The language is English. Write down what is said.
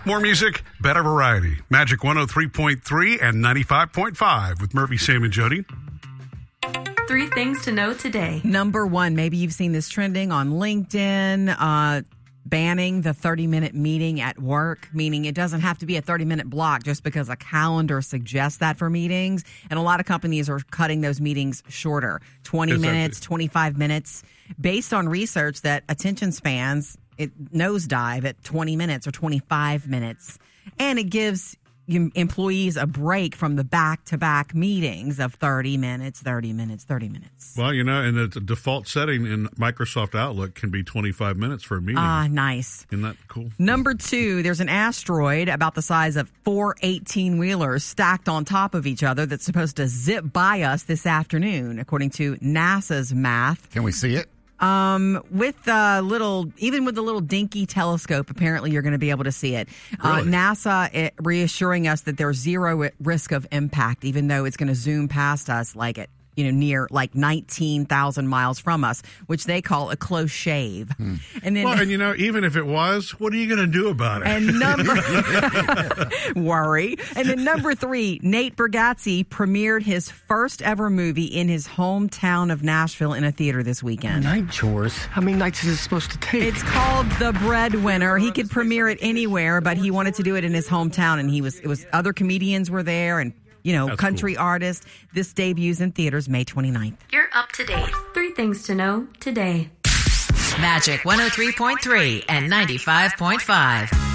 More music, better variety. Magic 103.3 and 95.5 with Murphy, Sam, and Jody. 3 things to know today. Number 1, maybe you've seen this trending on LinkedIn, banning the 30-minute meeting at work, meaning it doesn't have to be a 30-minute block just because a calendar suggests that for meetings. And a lot of companies are cutting those meetings shorter, 20 minutes, 25 minutes, based on research that attention spans nosedive at 20 minutes or 25 minutes. And it gives employees a break from the back-to-back meetings of 30 minutes, 30 minutes, 30 minutes. Well, and the default setting in Microsoft Outlook can be 25 minutes for a meeting. Ah, nice. Isn't that cool? Number 2, there's an asteroid about the size of 4 18-wheelers stacked on top of each other that's supposed to zip by us this afternoon, according to NASA's math. Can we see it? With the little dinky telescope, apparently you're going to be able to see it. Really? NASA reassuring us that there's zero risk of impact, even though it's going to zoom past us near 19,000 miles from us, which they call a close shave. And then, even if it was, what are you going to do about it? And worry. And then number 3, Nate Bargatze premiered his first ever movie in his hometown of Nashville in a theater this weekend. Night chores? How many nights is it supposed to take? It's called The Breadwinner. He could premiere it anywhere, but he wanted to do it in his hometown, and other comedians were there, and country artists. This debuts in theaters May 29th. You're up to date. 3 things to know today. Magic 103.3 and 95.5.